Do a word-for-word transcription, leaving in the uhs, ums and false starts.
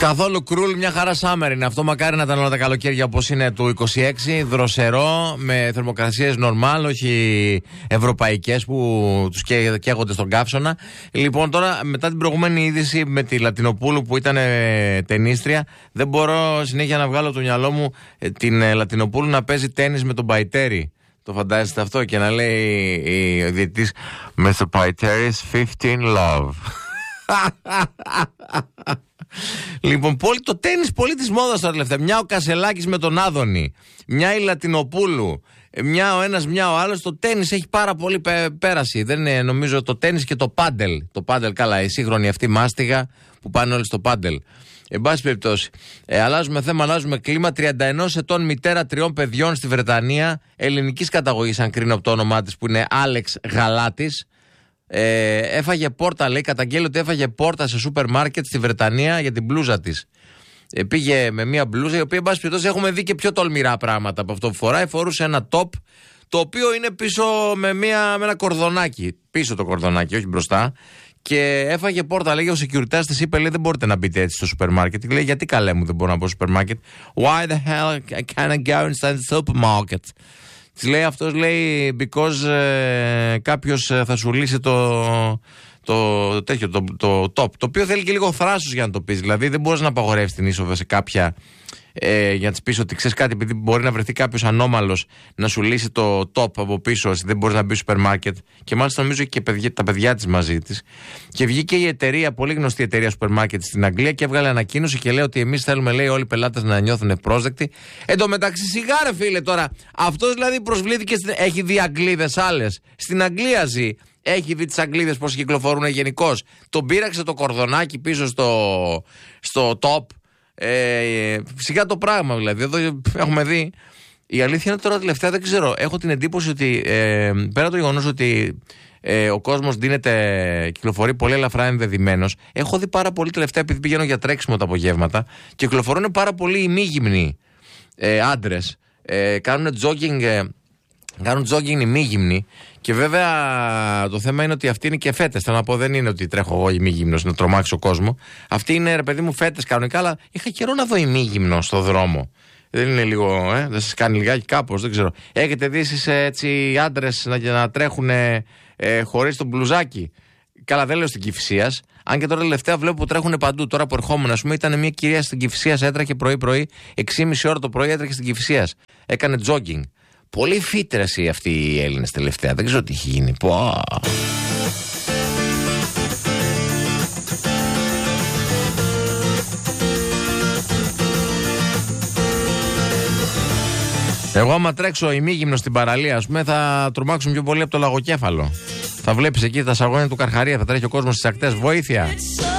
Καθόλου κρούλ, μια χαρά summer είναι αυτό. Μακάρι να ήταν όλα τα καλοκαίρια όπως είναι του είκοσι έξι. Δροσερό, με θερμοκρασίες normal, όχι ευρωπαϊκές που τους καίγονται στον καύσωνα. Λοιπόν, τώρα μετά την προηγούμενη είδηση με τη Λατινοπούλου που ήταν ε, τενίστρια, δεν μπορώ συνέχεια να βγάλω το μυαλό μου ε, την ε, Λατινοπούλου να παίζει τένις με τον Παϊτέρη. Το φαντάζεστε αυτό και να λέει ο διαιτητής μέσω Παϊτέρης fifteen love. Λοιπόν, πολύ, το τένις πολύ της μόδας τώρα τελευταία. Μια ο Κασελάκης με τον Άδωνη, μια η Λατινοπούλου, μια ο ένας, μια ο άλλος. Το τένις έχει πάρα πολύ πέ, πέραση. Δεν είναι, νομίζω, το τένις και το πάντελ. Το πάντελ, καλά, η σύγχρονη αυτή μάστιγα που πάνε όλοι στο πάντελ. Εν πάση περιπτώσει, ε, αλλάζουμε θέμα, αλλάζουμε κλίμα. τριάντα ενός ετών μητέρα τριών παιδιών στη Βρετανία, ελληνικής καταγωγής, αν κρίνω από το όνομά της, που είναι Άλεξ Γαλάτης. Ε, έφαγε πόρτα, λέει, καταγγέλει ότι έφαγε πόρτα σε σούπερ μάρκετ στη Βρετανία για την μπλούζα της. Ε, πήγε με μια μπλούζα, η οποία, εν πάση περιπτώσει, έχουμε δει και πιο τολμηρά πράγματα από αυτό που φοράει. Φορούσε ένα top, το οποίο είναι πίσω με, μια, με ένα κορδονάκι. Πίσω το κορδονάκι, όχι μπροστά. Και έφαγε πόρτα, λέει, ο security της είπε, λέει, δεν μπορείτε να μπείτε έτσι στο σούπερ μάρκετ. Λέει, γιατί καλέ μου δεν μπορώ να μπω στο σούπερ μάρκετ? Why the hell can I go inside the supermarket? Της λέει αυτός, λέει, because ε, κάποιος θα σου λύσει το, το, τέτοιο, το, το top. Το οποίο θέλει και λίγο θράσος για να το πεις. Δηλαδή δεν μπορείς να απαγορεύσεις την είσοδο σε κάποια, ε, για να της πεις ότι ξέρεις κάτι, επειδή μπορεί να βρεθεί κάποιος ανώμαλος να σου λύσει το top από πίσω, εσύ δεν μπορείς να μπεις στο σούπερ μάρκετ. Και μάλιστα νομίζω και παιδιά, τα παιδιά της μαζί της. Και βγήκε η εταιρεία, πολύ γνωστή εταιρεία σούπερ μάρκετ στην Αγγλία, και έβγαλε ανακοίνωση και λέει ότι εμείς θέλουμε, λέει, όλοι οι πελάτες να νιώθουν ευπρόσδεκτοι. Εν τω μεταξύ, σιγάρε φίλε τώρα. Αυτός δηλαδή προσβλήθηκε, στην... έχει δει Αγγλίδες άλλες. Στην Αγγλία ζει. Έχει δει τις Αγγλίδες πώς κυκλοφορούν γενικώς. Τον πήραξε το κορδονάκι πίσω στο, στο top. Ε, φυσικά το πράγμα δηλαδή. Εδώ έχουμε δει. Η αλήθεια είναι τώρα τελευταία δεν ξέρω. Έχω την εντύπωση ότι ε, πέρα το γεγονός ότι ε, ο κόσμος δίνεται, κυκλοφορεί πολύ ελαφρά ενδεδειμένος. Έχω δει πάρα πολύ τελευταία, επειδή πηγαίνω για τρέξιμο τα απογεύματα, κυκλοφορούν πάρα πολλοί ημίγυμνοι ε, άντρες. Ε, κάνουν jogging. Ε, Κάνουν jogging ημίγυμνοι. Και βέβαια το θέμα είναι ότι αυτοί είναι και φέτες. Θέλω να πω, δεν είναι ότι τρέχω εγώ ημίγυμνος να τρομάξω κόσμο. Αυτοί είναι, ρε παιδί μου, φέτες κανονικά, αλλά είχα καιρό να δω ημίγυμνο στο δρόμο. Δεν είναι λίγο, ε, δεν σας κάνει λιγάκι κάπως, δεν ξέρω. Έχετε δει εσείς έτσι άντρες να, να τρέχουν ε, χωρίς το μπλουζάκι? Καλά, δεν λέω στην Κηφισίας. Αν και τώρα τελευταία βλέπω που τρέχουν παντού. Τώρα που ερχόμουν, ας πούμε, ήταν μια κυρία στην Κηφισίας, έτρεχε πρωί-πρωί, έξι και μισή ώρα το πρωί έτρεχε στην Κηφισίας. Έκανε jogging. Πολύ φύτραση αυτοί οι Έλληνες τελευταία. Δεν ξέρω τι έχει γίνει. Πω. Εγώ άμα τρέξω ημίγυμνο στην παραλία, ας πούμε, θα τρομάξουν πιο πολύ από το λαγοκέφαλο. Θα βλέπεις εκεί τα σαγόνια του Καρχαρία, θα τρέχει ο κόσμος στις ακτές. Βοήθεια!